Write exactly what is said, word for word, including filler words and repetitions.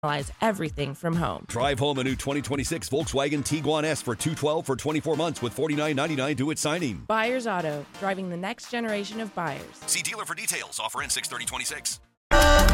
everything from home. Drive home a new twenty twenty-six Volkswagen Tiguan S for two hundred twelve dollars for twenty-four months with forty-nine ninety-nine due at signing. Buyers Auto, driving the next generation of buyers. See dealer for details. Offer in six thirty twenty-six.